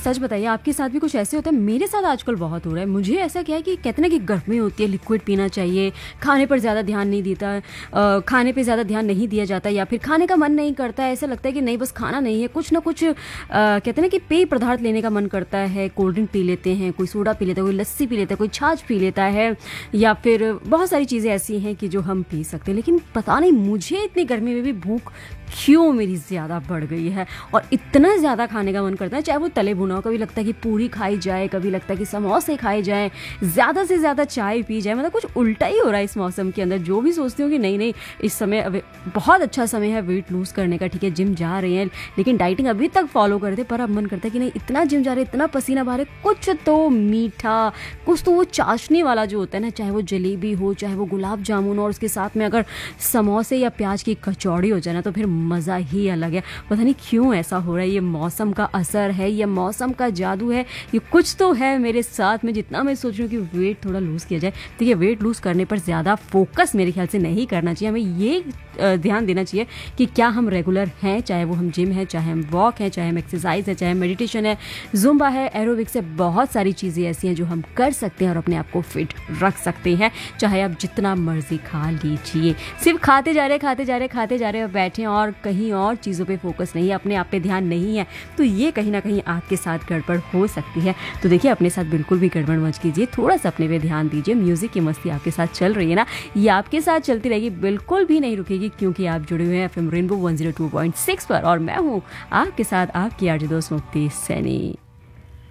सच बताइए, आपके साथ भी कुछ ऐसे होता है? मेरे साथ आजकल बहुत हो रहा है। मुझे ऐसा क्या है कि कहते हैं ना कि गर्मी होती है, लिक्विड पीना चाहिए, खाने पर ज़्यादा ध्यान नहीं देता, खाने पे ज़्यादा ध्यान नहीं दिया जाता, या फिर खाने का मन नहीं करता है। ऐसा लगता है कि नहीं, बस खाना नहीं है, कुछ ना कुछ कहते हैं ना कि पेय पदार्थ लेने का मन करता है। कोल्ड ड्रिंक पी लेते हैं, कोई सोडा पी लेता है, कोई लस्सी पी लेता है, कोई छाछ पी लेता है, या फिर बहुत सारी चीज़ें ऐसी हैं कि जो हम पी सकते हैं। लेकिन पता नहीं मुझे इतनी गर्मी में भी भूख क्यों मेरी ज़्यादा बढ़ गई है, और इतना ज़्यादा खाने का मन करता है, चाहे वो तले भुना हो। कभी लगता है कि पूरी खाई जाए, कभी लगता है कि समोसे खाए जाएं, ज़्यादा से ज़्यादा चाय पी जाए। मतलब कुछ उल्टा ही हो रहा है इस मौसम के अंदर। जो भी सोचती हूँ कि नहीं नहीं, इस समय अब बहुत अच्छा समय है वेट लूज़ करने का, ठीक है जिम जा रहे हैं, लेकिन डाइटिंग अभी तक फॉलो करते थे, पर अब मन करता है कि नहीं, इतना जिम जा रहे, इतना पसीना बहा रहे, कुछ तो मीठा, कुछ तो वो चाशनी वाला जो होता है ना, चाहे वो जलेबी हो, चाहे वो गुलाब जामुन हो, और उसके साथ में अगर समोसे या प्याज की कचौड़ी हो जाए ना, तो फिर मज़ा ही अलग है। पता नहीं क्यों ऐसा हो रहा है, ये मौसम का असर है, ये मौसम का जादू है, ये कुछ तो है मेरे साथ में। जितना मैं सोच रही हूँ कि वेट थोड़ा लूज़ किया जाए, तो ये वेट लूज़ करने पर ज़्यादा फोकस मेरे ख्याल से नहीं करना चाहिए। हमें ये ध्यान देना चाहिए कि क्या हम रेगुलर हैं, चाहे वो हम जिम है, चाहे हम वॉक है, चाहे हम एक्सरसाइज है, चाहे मेडिटेशन है, जुम्बा है, एरोबिक्स है, बहुत सारी चीज़ें ऐसी हैं जो हम कर सकते हैं और अपने आप को फिट रख सकते हैं। चाहे आप जितना मर्जी खा लीजिए, सिर्फ खाते जा रहे खाते जा रहे खाते जा रहे और बैठे और कहीं और चीज़ों पे फोकस नहीं है, अपने आप पे ध्यान नहीं है, तो ये कहीं ना कहीं आपके साथ गड़बड़ हो सकती है। तो देखिए, अपने साथ बिल्कुल भी गड़बड़ मत कीजिए, थोड़ा सा अपने पे ध्यान दीजिए। म्यूजिक की मस्ती आपके साथ चल रही है ना, ये आपके साथ चलती रहेगी, बिल्कुल भी नहीं रुकेगी, क्योंकि आप जुड़े हुए हैं एफएम रेनबो 102.6 पर, और मैं हूँ आपके साथ आपकी आरजे दोस्त मुक्ति सैनी।